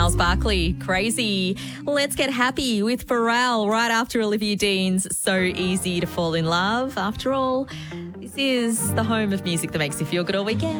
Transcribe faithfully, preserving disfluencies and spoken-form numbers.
Gnarls Barkley, Crazy. Let's get happy with Pharrell right after Olivia Dean's So Easy to Fall in Love. After all, this is the home of music that makes you feel good all weekend.